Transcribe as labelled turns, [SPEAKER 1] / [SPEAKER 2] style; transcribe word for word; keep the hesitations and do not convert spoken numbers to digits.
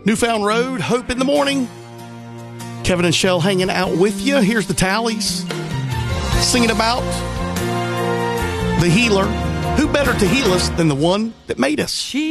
[SPEAKER 1] Newfound Road, Hope in the Morning. Kevin and Shell hanging out with you. Here's the Tallies singing about the healer. Who better to heal us than the one that made us?